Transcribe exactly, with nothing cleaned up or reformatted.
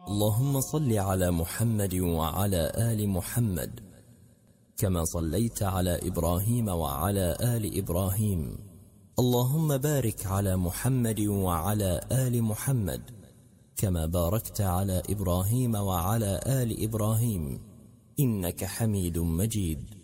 اللهم صل على محمد وعلى آل محمد كما صليت على إبراهيم وعلى آل إبراهيم. اللهم بارك على محمد وعلى آل محمد كما باركت على إبراهيم وعلى آل إبراهيم إنك حميد مجيد.